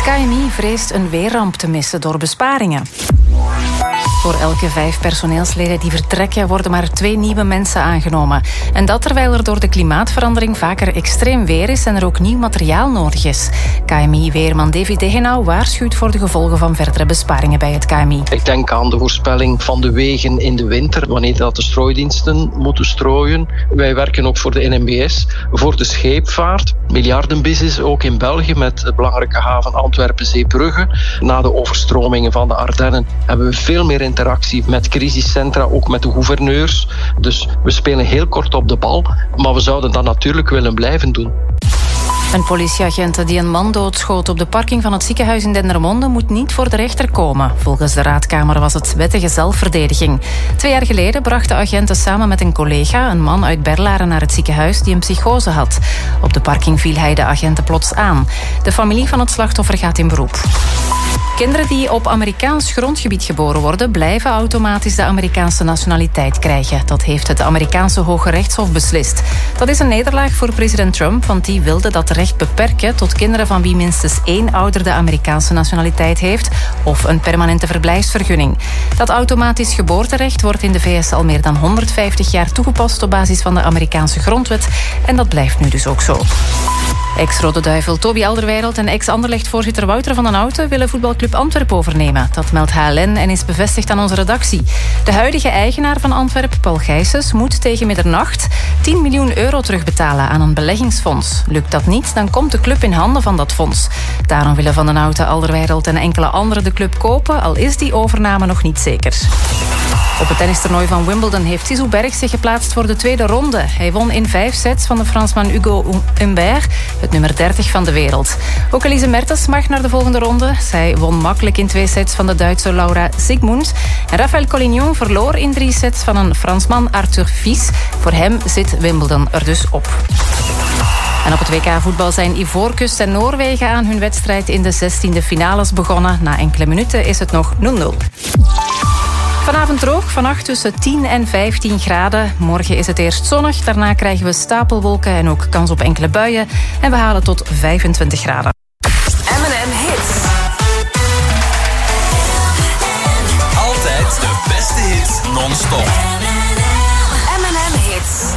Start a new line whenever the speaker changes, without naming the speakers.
KMI vreest een weerramp te missen door besparingen. Voor elke 5 personeelsleden die vertrekken worden maar 2 nieuwe mensen aangenomen. En dat terwijl er door de klimaatverandering vaker extreem weer is en er ook nieuw materiaal nodig is. KMI-weerman David Degenau waarschuwt voor de gevolgen van verdere besparingen bij het KMI.
Ik denk aan de voorspelling van de wegen in de winter, wanneer dat de strooidiensten moeten strooien. Wij werken ook voor de NMBS, voor de scheepvaart. Miljardenbusiness ook in België met de belangrijke haven Antwerpen-Zeebrugge. Na de overstromingen van de Ardennen hebben we veel meer interactie met crisiscentra, ook met de gouverneurs. Dus we spelen heel kort op de bal, maar we zouden dat natuurlijk willen blijven doen.
Een politieagent die een man doodschoot op de parking van het ziekenhuis in Dendermonde moet niet voor de rechter komen. Volgens de raadkamer was het wettige zelfverdediging. 2 jaar geleden brachten agenten samen met een collega een man uit Berlaren naar het ziekenhuis die een psychose had. Op de parking viel hij de agenten plots aan. De familie van het slachtoffer gaat in beroep. Kinderen die op Amerikaans grondgebied geboren worden, blijven automatisch de Amerikaanse nationaliteit krijgen. Dat heeft het Amerikaanse Hoge Rechtshof beslist. Dat is een nederlaag voor president Trump, want die wilde dat recht beperken tot kinderen van wie minstens 1 ouder de Amerikaanse nationaliteit heeft of een permanente verblijfsvergunning. Dat automatisch geboorterecht wordt in de VS al meer dan 150 jaar toegepast op basis van de Amerikaanse grondwet en dat blijft nu dus ook zo. Ex-Rode Duivel Toby Alderweireld en ex-Anderlecht-voorzitter Wouter van den Houten willen voetbalclub Antwerpen overnemen. Dat meldt HLN en is bevestigd aan onze redactie. De huidige eigenaar van Antwerpen, Paul Gijsens, moet tegen middernacht 10 miljoen euro terugbetalen aan een beleggingsfonds. Lukt dat niet, dan komt de club in handen van dat fonds. Daarom willen Van den Houten, Alderweireld en enkele anderen de club kopen, al is die overname nog niet zeker. Op het tennistoernooi van Wimbledon heeft Sisou Berg zich geplaatst voor de tweede ronde. Hij won in 5 sets van de Fransman Hugo Humbert, het nummer 30 van de wereld. Ook Elise Mertens mag naar de volgende ronde. Zij won makkelijk in 2 sets van de Duitse Laura Sigmund. En Raphaël Collignon verloor in 3 sets van een Fransman, Arthur Fils. Voor hem zit Wimbledon er dus op. En op het WK voetbal zijn Ivoorkust en Noorwegen aan hun wedstrijd in de 16e finales begonnen. Na enkele minuten is het nog 0-0. Vanavond droog, vannacht tussen 10 en 15 graden. Morgen is het eerst zonnig, daarna krijgen we stapelwolken en ook kans op enkele buien. En we halen tot 25 graden.